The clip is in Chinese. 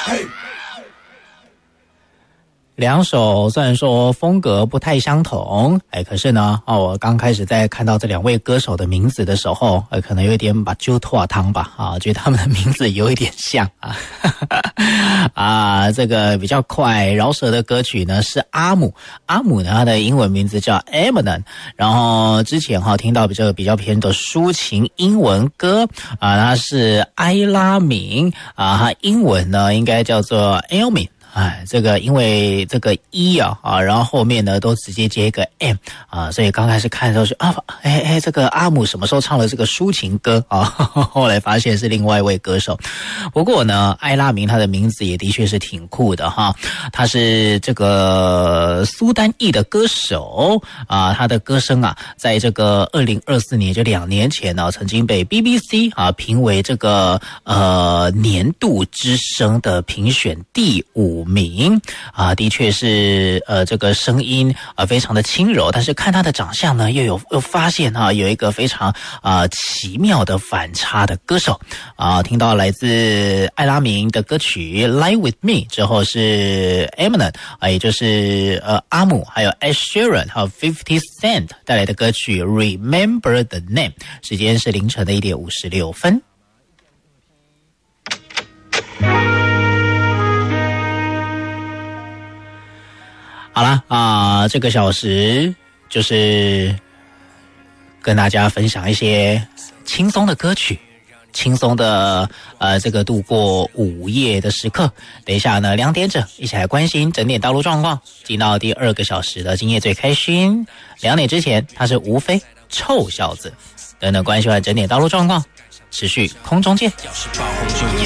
两首虽然说风格不太相同，可是呢，我刚开始在看到这两位歌手的名字的时候，可能有一点把酒拖汤吧，觉得他们的名字有一点像这个比较快饶舌的歌曲呢是阿姆呢，他的英文名字叫 Eminem， 然后之前听到比较偏的抒情英文歌他是埃拉明他英文呢应该叫做 Elmin。这个因为这个然后后面呢都直接接一个 M 所以刚开始看的时候这个阿姆什么时候唱了这个抒情歌后来发现是另外一位歌手。不过呢，埃拉明他的名字也的确是挺酷的他是这个苏丹裔的歌手他的歌声在这个2024年就2年前呢，曾经被 BBC 评为这个年度之声的评选第5名的确是这个声音非常的轻柔，但是看他的长相呢又发现有一个非常奇妙的反差的歌手听到来自艾拉明的歌曲 Lie With Me 之后是 Eminem 也就是阿姆还有 Ed Sheeran 还有50 Cent 带来的歌曲 Remember the Name。 时间是凌晨的1点56分。好啦这个小时就是跟大家分享一些轻松的歌曲，轻松的这个度过午夜的时刻。等一下呢2点整一起来关心整点道路状况，进到第2个小时的今夜最开心。2点之前他是吴非臭小子，等等关心完整点道路状况，持续空中见。